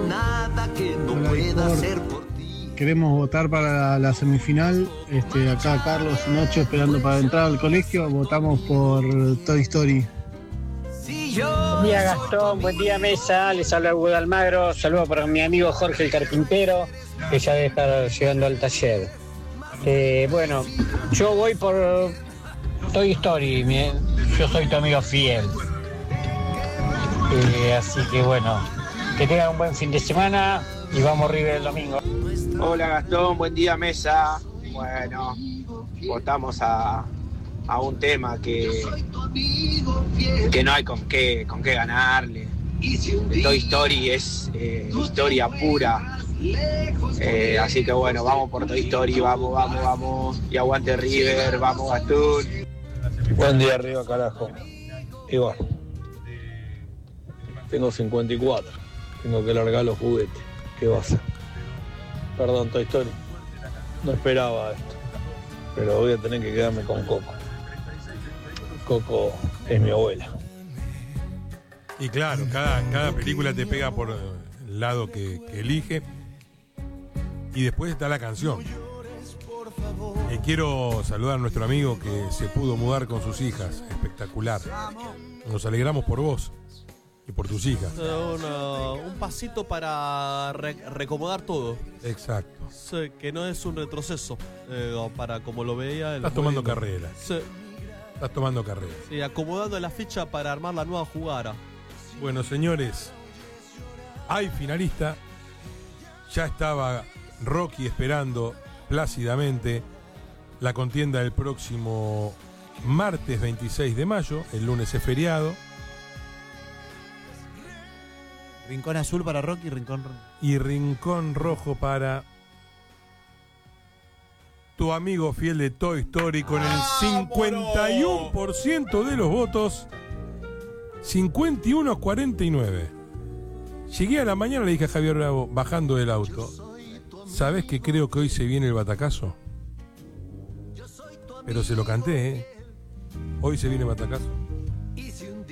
nada que no pueda hacer por ti. Queremos votar para la semifinal. Acá Carlos y Nacho esperando para entrar al colegio. Votamos por Toy Story. Buen día Gastón, buen día Mesa, les habla Hugo de Almagro, saludo para mi amigo Jorge el carpintero, que ya debe estar llegando al taller. Bueno, yo voy por Toy Story, yo soy tu amigo fiel. Así que bueno, que tengan un buen fin de semana y vamos River el domingo. Hola Gastón, buen día Mesa. Bueno, votamos a un tema que no hay con qué ganarle. Toy Story es historia pura. Así que bueno, vamos por Toy Story, vamos. Y aguante River, vamos Gastón. Buen día arriba, carajo. Igual. Tengo 54. Tengo que largar los juguetes. ¿Qué va a hacer? Perdón, Toy Story. No esperaba esto. Pero voy a tener que quedarme con Coco. Coco es mi abuela. Y claro, cada película te pega por el lado que elige. Y después está la canción. Quiero saludar a nuestro amigo que se pudo mudar con sus hijas. Espectacular. Nos alegramos por vos y por tus hijas. Un pasito para recomodar todo. Exacto. Sí, que no es un retroceso, para como lo veía. Estás tomando carrera. Sí. Estás tomando carrera. Sí, acomodando la ficha para armar la nueva jugada. Bueno, señores, hay finalista. Ya estaba Rocky esperando plácidamente la contienda del próximo martes 26 de mayo. El lunes es feriado. Rincón azul para Rocky, y rincón rojo para tu amigo fiel de Toy Story con el 51% de los votos. 51-49. Llegué a la mañana, le dije a Javier Bravo, bajando del auto: ¿sabés que creo que hoy se viene el batacazo? Pero se lo canté, Hoy se viene el batacazo.